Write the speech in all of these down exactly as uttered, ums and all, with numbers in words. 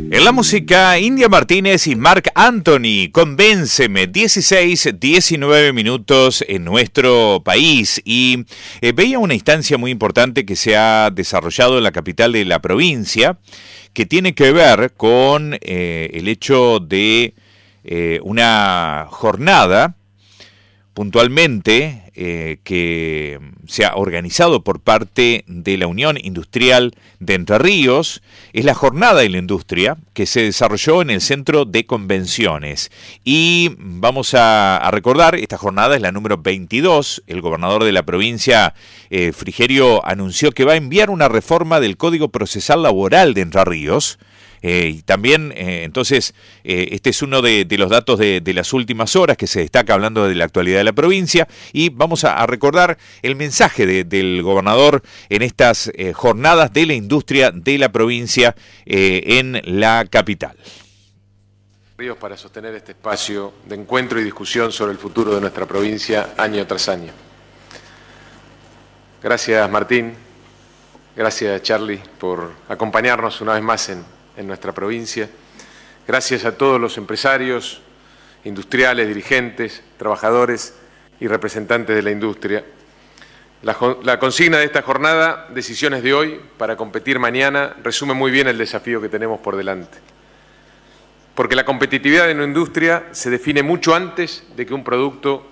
En la música, India Martínez y Marc Anthony, Convénceme, dieciséis, diecinueve minutos en nuestro país. Y eh, veía una instancia muy importante que se ha desarrollado en la capital de la provincia, que tiene que ver con eh, el hecho de eh, una jornada, puntualmente, eh, que se ha organizado por parte de la Unión Industrial de Entre Ríos. Es la Jornada de la Industria que se desarrolló en el Centro de Convenciones. Y vamos a, a recordar, esta jornada es la número veintidós. El gobernador de la provincia, eh, Frigerio, anunció que va a enviar una reforma del Código Procesal Laboral de Entre Ríos. Eh, y también, eh, entonces, eh, este es uno de, de los datos de, de las últimas horas que se destaca hablando de la actualidad de la provincia, y vamos a, a recordar el mensaje de, del gobernador en estas eh, jornadas de la industria de la provincia eh, en la capital. Ríos para sostener este espacio de encuentro y discusión sobre el futuro de nuestra provincia año tras año. Gracias, Martín. Gracias, Charlie, por acompañarnos una vez más en en nuestra provincia. Gracias a todos los empresarios, industriales, dirigentes, trabajadores y representantes de la industria. La, la consigna de esta jornada, Decisiones de hoy para competir mañana, resume muy bien el desafío que tenemos por delante. Porque la competitividad de una industria se define mucho antes de que un producto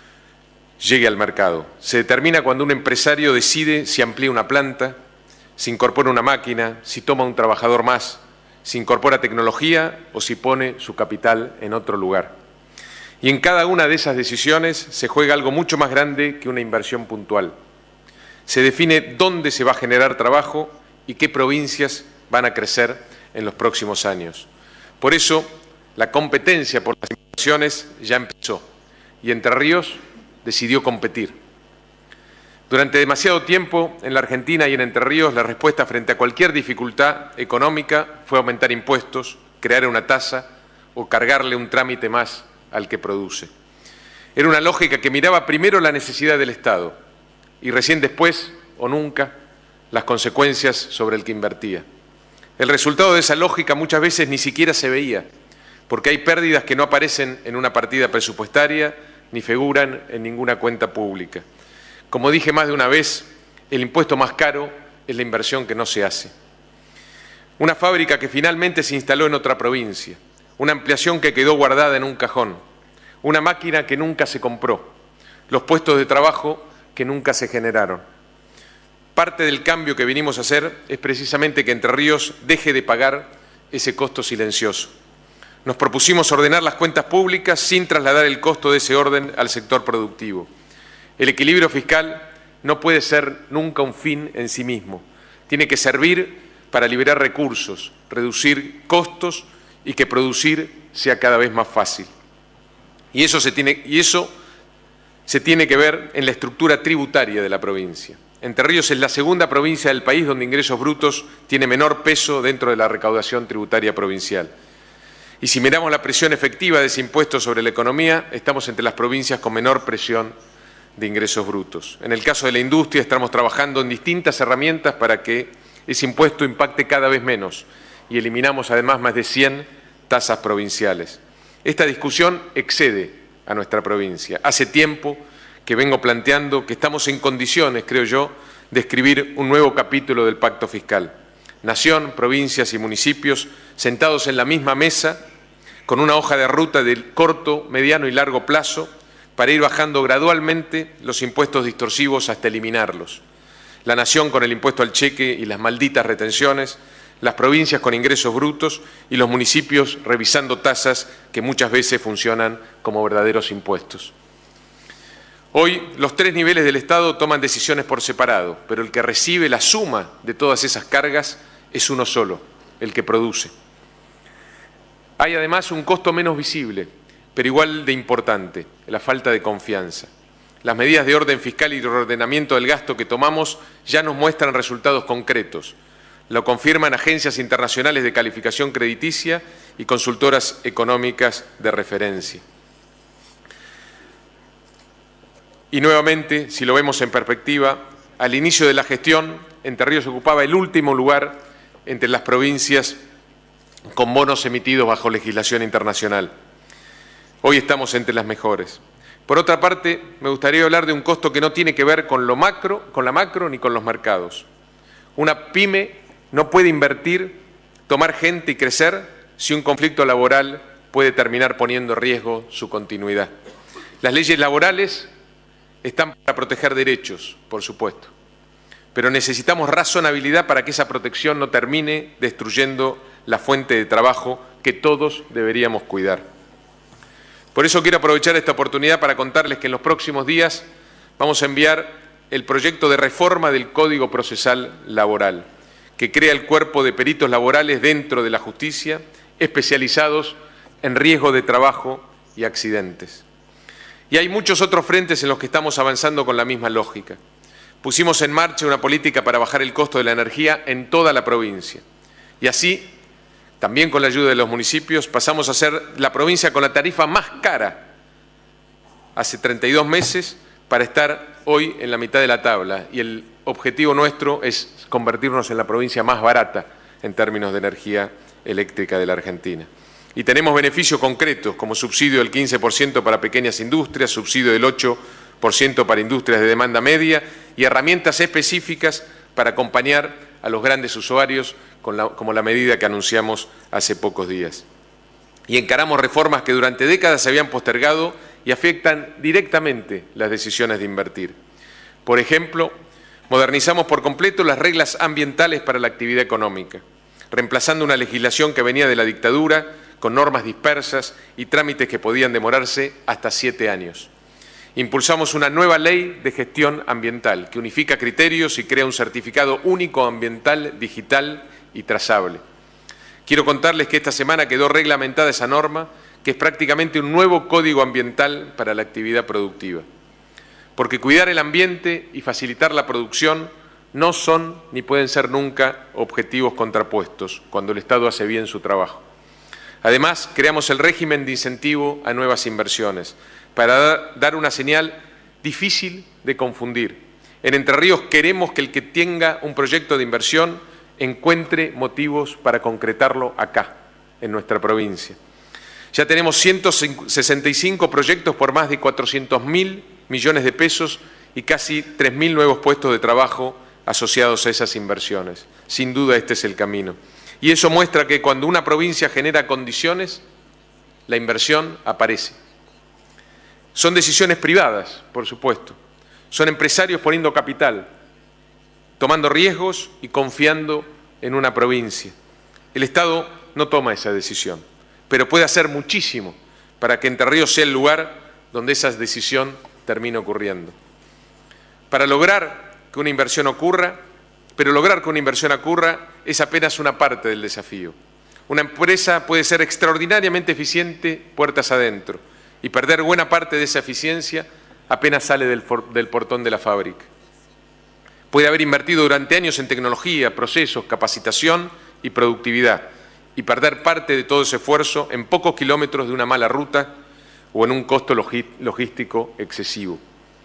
llegue al mercado. Se determina cuando un empresario decide si amplía una planta, si incorpora una máquina, si toma un trabajador más, si incorpora tecnología o si pone su capital en otro lugar. Y en cada una de esas decisiones se juega algo mucho más grande que una inversión puntual. Se define dónde se va a generar trabajo y qué provincias van a crecer en los próximos años. Por eso, la competencia por las inversiones ya empezó y Entre Ríos decidió competir. Durante demasiado tiempo, en la Argentina y en Entre Ríos, la respuesta frente a cualquier dificultad económica fue aumentar impuestos, crear una tasa o cargarle un trámite más al que produce. Era una lógica que miraba primero la necesidad del Estado y recién después, o nunca, las consecuencias sobre el que invertía. El resultado de esa lógica muchas veces ni siquiera se veía, porque hay pérdidas que no aparecen en una partida presupuestaria ni figuran en ninguna cuenta pública. Como dije más de una vez, el impuesto más caro es la inversión que no se hace. Una fábrica que finalmente se instaló en otra provincia, una ampliación que quedó guardada en un cajón, una máquina que nunca se compró, los puestos de trabajo que nunca se generaron. Parte del cambio que vinimos a hacer es precisamente que Entre Ríos deje de pagar ese costo silencioso. Nos propusimos ordenar las cuentas públicas sin trasladar el costo de ese orden al sector productivo. El equilibrio fiscal no puede ser nunca un fin en sí mismo. Tiene que servir para liberar recursos, reducir costos y que producir sea cada vez más fácil. Y eso se tiene, y eso se tiene que ver en la estructura tributaria de la provincia. Entre Ríos es la segunda provincia del país donde ingresos brutos tiene menor peso dentro de la recaudación tributaria provincial. Y si miramos la presión efectiva de ese impuesto sobre la economía, estamos entre las provincias con menor presión de ingresos brutos. En el caso de la industria estamos trabajando en distintas herramientas para que ese impuesto impacte cada vez menos y eliminamos además más de cien tasas provinciales. Esta discusión excede a nuestra provincia. Hace tiempo que vengo planteando que estamos en condiciones, creo yo, de escribir un nuevo capítulo del Pacto Fiscal. Nación, provincias y municipios sentados en la misma mesa con una hoja de ruta de corto, mediano y largo plazo para ir bajando gradualmente los impuestos distorsivos hasta eliminarlos. La nación con el impuesto al cheque y las malditas retenciones, las provincias con ingresos brutos y los municipios revisando tasas que muchas veces funcionan como verdaderos impuestos. Hoy los tres niveles del Estado toman decisiones por separado, pero el que recibe la suma de todas esas cargas es uno solo, el que produce. Hay además un costo menos visible, pero igual de importante, la falta de confianza. Las medidas de orden fiscal y de ordenamiento del gasto que tomamos ya nos muestran resultados concretos. Lo confirman agencias internacionales de calificación crediticia y consultoras económicas de referencia. Y nuevamente, si lo vemos en perspectiva, al inicio de la gestión, Entre Ríos ocupaba el último lugar entre las provincias con bonos emitidos bajo legislación internacional. Hoy estamos entre las mejores. Por otra parte, me gustaría hablar de un costo que no tiene que ver con lo macro, con la macro ni con los mercados. Una pyme no puede invertir, tomar gente y crecer si un conflicto laboral puede terminar poniendo en riesgo su continuidad. Las leyes laborales están para proteger derechos, por supuesto, pero necesitamos razonabilidad para que esa protección no termine destruyendo la fuente de trabajo que todos deberíamos cuidar. Por eso quiero aprovechar esta oportunidad para contarles que en los próximos días vamos a enviar el proyecto de reforma del Código Procesal Laboral, que crea el cuerpo de peritos laborales dentro de la justicia, especializados en riesgo de trabajo y accidentes. Y hay muchos otros frentes en los que estamos avanzando con la misma lógica. Pusimos en marcha una política para bajar el costo de la energía en toda la provincia. Y así, también con la ayuda de los municipios, pasamos a ser la provincia con la tarifa más cara hace treinta y dos meses para estar hoy en la mitad de la tabla. Y el objetivo nuestro es convertirnos en la provincia más barata en términos de energía eléctrica de la Argentina. Y tenemos beneficios concretos como subsidio del quince por ciento para pequeñas industrias, subsidio del ocho por ciento para industrias de demanda media y herramientas específicas para acompañar a los grandes usuarios con la, como la medida que anunciamos hace pocos días. Y encaramos reformas que durante décadas se habían postergado y afectan directamente las decisiones de invertir. Por ejemplo, modernizamos por completo las reglas ambientales para la actividad económica, reemplazando una legislación que venía de la dictadura con normas dispersas y trámites que podían demorarse hasta siete años. Impulsamos una nueva ley de gestión ambiental que unifica criterios y crea un certificado único ambiental, digital y trazable. Quiero contarles que esta semana quedó reglamentada esa norma, que es prácticamente un nuevo código ambiental para la actividad productiva. Porque cuidar el ambiente y facilitar la producción no son ni pueden ser nunca objetivos contrapuestos cuando el Estado hace bien su trabajo. Además, creamos el régimen de incentivo a nuevas inversiones para dar una señal difícil de confundir. En Entre Ríos queremos que el que tenga un proyecto de inversión encuentre motivos para concretarlo acá, en nuestra provincia. Ya tenemos ciento sesenta y cinco proyectos por más de cuatrocientos mil millones de pesos y casi tres mil nuevos puestos de trabajo asociados a esas inversiones. Sin duda este es el camino. Y eso muestra que cuando una provincia genera condiciones, la inversión aparece. Son decisiones privadas, por supuesto. Son empresarios poniendo capital, tomando riesgos y confiando en una provincia. El Estado no toma esa decisión, pero puede hacer muchísimo para que Entre Ríos sea el lugar donde esa decisión termine ocurriendo. Para lograr que una inversión ocurra, pero lograr que una inversión ocurra es apenas una parte del desafío. Una empresa puede ser extraordinariamente eficiente puertas adentro y perder buena parte de esa eficiencia apenas sale del, del portón de la fábrica. Puede haber invertido durante años en tecnología, procesos, capacitación y productividad y perder parte de todo ese esfuerzo en pocos kilómetros de una mala ruta o en un costo logístico excesivo.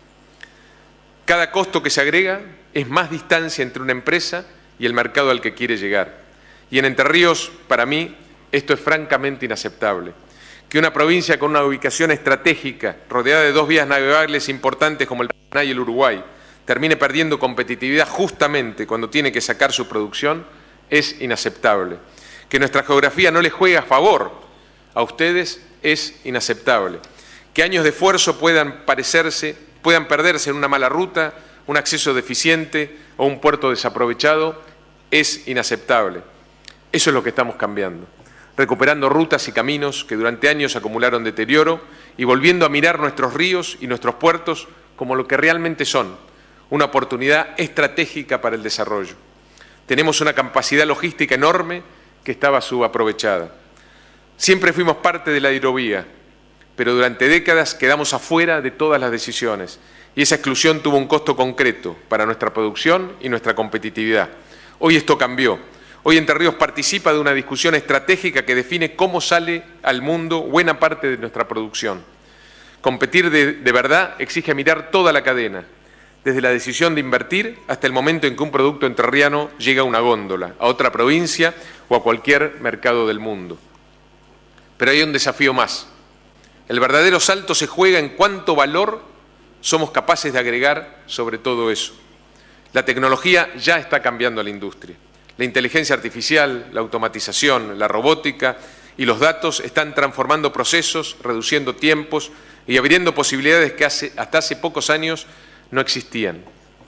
Cada costo que se agrega es más distancia entre una empresa y el mercado al que quiere llegar. Y en Entre Ríos, para mí, esto es francamente inaceptable. Que una provincia con una ubicación estratégica, rodeada de dos vías navegables importantes como el Paraná y el Uruguay, termine perdiendo competitividad justamente cuando tiene que sacar su producción, es inaceptable. Que nuestra geografía no les juegue a favor a ustedes es inaceptable. Que años de esfuerzo puedan parecerse, puedan perderse en una mala ruta, un acceso deficiente o un puerto desaprovechado, es inaceptable. Eso es lo que estamos cambiando, recuperando rutas y caminos que durante años acumularon deterioro y volviendo a mirar nuestros ríos y nuestros puertos como lo que realmente son, una oportunidad estratégica para el desarrollo. Tenemos una capacidad logística enorme que estaba subaprovechada. Siempre fuimos parte de la hidrovía, pero durante décadas quedamos afuera de todas las decisiones y esa exclusión tuvo un costo concreto para nuestra producción y nuestra competitividad. Hoy esto cambió. Hoy Entre Ríos participa de una discusión estratégica que define cómo sale al mundo buena parte de nuestra producción. Competir de, de verdad exige mirar toda la cadena, desde la decisión de invertir hasta el momento en que un producto entrerriano llega a una góndola, a otra provincia o a cualquier mercado del mundo. Pero hay un desafío más. El verdadero salto se juega en cuánto valor somos capaces de agregar sobre todo eso. La tecnología ya está cambiando a la industria. La inteligencia artificial, la automatización, la robótica y los datos están transformando procesos, reduciendo tiempos y abriendo posibilidades que hace, hasta hace pocos años no existían.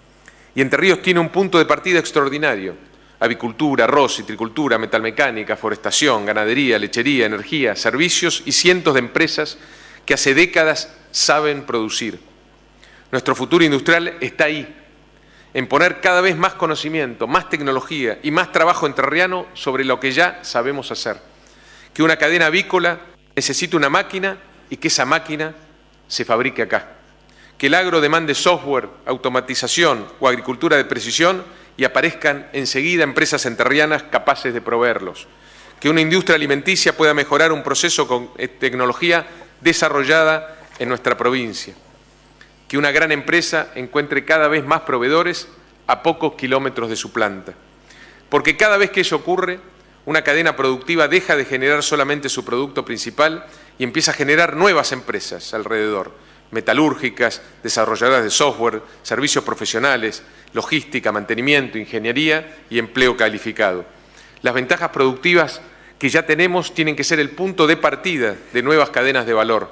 Y Entre Ríos tiene un punto de partida extraordinario. Avicultura, arroz, citricultura, metalmecánica, forestación, ganadería, lechería, energía, servicios y cientos de empresas que hace décadas saben producir. Nuestro futuro industrial está ahí, en poner cada vez más conocimiento, más tecnología y más trabajo entrerriano sobre lo que ya sabemos hacer. Que una cadena avícola necesite una máquina y que esa máquina se fabrique acá. Que el agro demande software, automatización o agricultura de precisión y aparezcan enseguida empresas entrerrianas capaces de proveerlos. Que una industria alimenticia pueda mejorar un proceso con tecnología desarrollada en nuestra provincia. Que una gran empresa encuentre cada vez más proveedores a pocos kilómetros de su planta. Porque cada vez que eso ocurre, una cadena productiva deja de generar solamente su producto principal y empieza a generar nuevas empresas alrededor, metalúrgicas, desarrolladoras de software, servicios profesionales, logística, mantenimiento, ingeniería y empleo calificado. Las ventajas productivas que ya tenemos tienen que ser el punto de partida de nuevas cadenas de valor.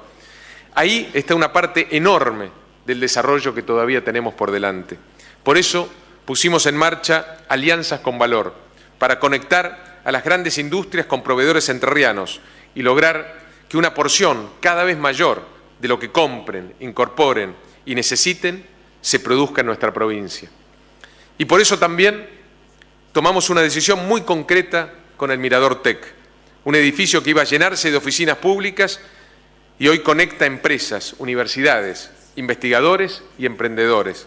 Ahí está una parte enorme del desarrollo que todavía tenemos por delante. Por eso pusimos en marcha alianzas con valor, para conectar a las grandes industrias con proveedores entrerrianos y lograr que una porción cada vez mayor de lo que compren, incorporen y necesiten se produzca en nuestra provincia. Y por eso también tomamos una decisión muy concreta con el Mirador Tec, un edificio que iba a llenarse de oficinas públicas y hoy conecta empresas, universidades, investigadores y emprendedores.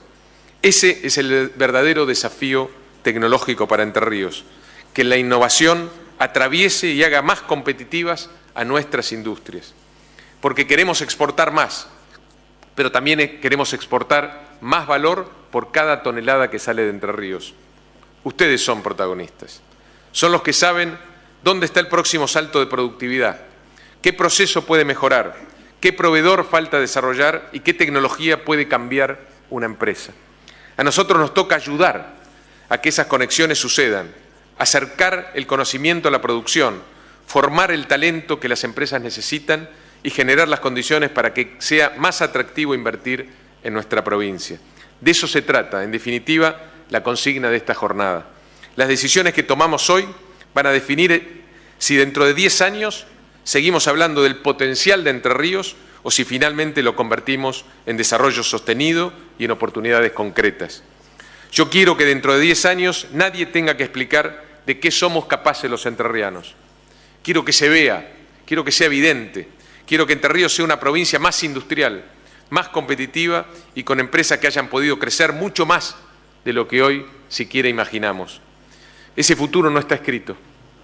Ese es el verdadero desafío tecnológico para Entre Ríos, que la innovación atraviese y haga más competitivas a nuestras industrias. Porque queremos exportar más, pero también queremos exportar más valor por cada tonelada que sale de Entre Ríos. Ustedes son protagonistas. Son los que saben dónde está el próximo salto de productividad, qué proceso puede mejorar, qué proveedor falta desarrollar y qué tecnología puede cambiar una empresa. A nosotros nos toca ayudar a que esas conexiones sucedan, acercar el conocimiento a la producción, formar el talento que las empresas necesitan y generar las condiciones para que sea más atractivo invertir en nuestra provincia. De eso se trata, en definitiva, la consigna de esta jornada. Las decisiones que tomamos hoy van a definir si dentro de diez años seguimos hablando del potencial de Entre Ríos o si finalmente lo convertimos en desarrollo sostenido y en oportunidades concretas. Yo quiero que dentro de diez años nadie tenga que explicar de qué somos capaces los entrerrianos. Quiero que se vea, quiero que sea evidente, quiero que Entre Ríos sea una provincia más industrial, más competitiva y con empresas que hayan podido crecer mucho más de lo que hoy siquiera imaginamos. Ese futuro no está escrito.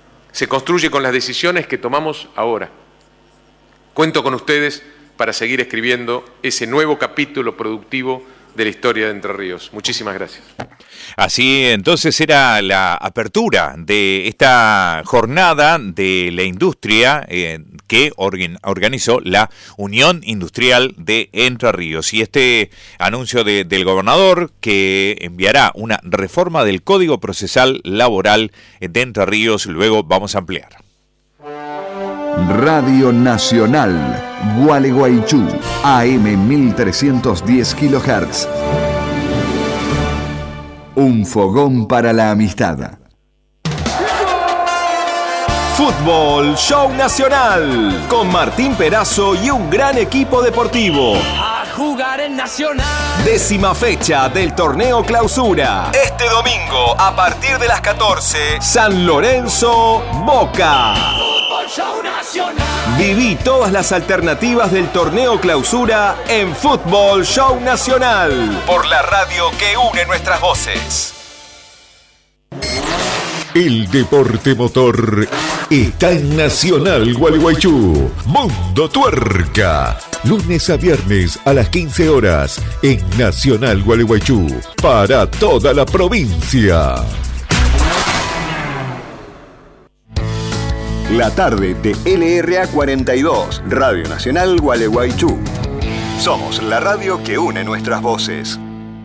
Se construye con las decisiones que tomamos ahora. Cuento con ustedes para seguir escribiendo ese nuevo capítulo productivo de la historia de Entre Ríos. Muchísimas gracias. Así entonces era la apertura de esta jornada de la industria eh, que organ, organizó la Unión Industrial de Entre Ríos. Y este anuncio de, del gobernador que enviará una reforma del Código Procesal Laboral de Entre Ríos, luego vamos a ampliar. Radio Nacional, Gualeguaychú, A M mil trescientos diez kilohertz. Un fogón para la amistad. Fútbol Show Nacional, con Martín Perazo y un gran equipo deportivo. A jugar en Nacional. Décima fecha del torneo Clausura. Este domingo, a partir de las catorce, San Lorenzo, Boca. Fútbol Show Nacional. Viví todas las alternativas del torneo Clausura en Fútbol Show Nacional, por la radio que une nuestras voces. El deporte motor está en Nacional Gualeguaychú. Mundo Tuerca. Lunes a viernes a las quince horas en Nacional Gualeguaychú. Para toda la provincia. La tarde de L R A cuarenta y dos, Radio Nacional Gualeguaychú. Somos la radio que une nuestras voces.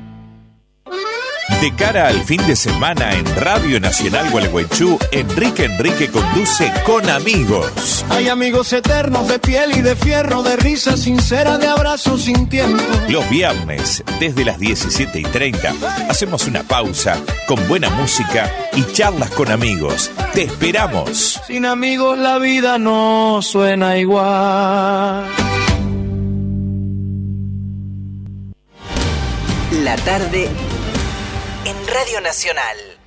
De cara al fin de semana en Radio Nacional Gualeguaychú, Enrique Enrique conduce Con Amigos. Hay amigos eternos de piel y de fierro, de risa sincera, de abrazos sin tiempo. Los viernes, desde las diecisiete y treinta, hacemos una pausa con buena música y charlas con amigos. ¡Te esperamos! Sin amigos la vida no suena igual. La tarde en Radio Nacional.